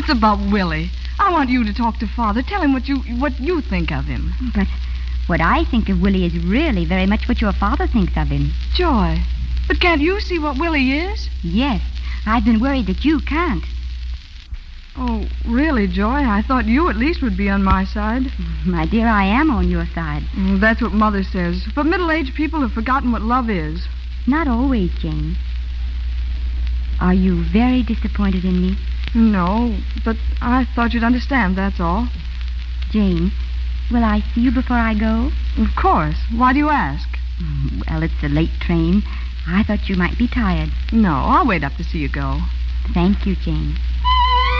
It's about Willie. I want you to talk to Father. Tell him what you think of him. But what I think of Willie is really very much what your father thinks of him. Joy, but can't you see what Willie is? Yes, I've been worried that you can't. Oh, really, Joy? I thought you at least would be on my side. My dear, I am on your side. That's what Mother says. But middle-aged people have forgotten what love is. Not always, Jane. Are you very disappointed in me? No, but I thought you'd understand, that's all. Jane, will I see you before I go? Of course. Why do you ask? Well, it's a late train. I thought you might be tired. No, I'll wait up to see you go. Thank you, Jane.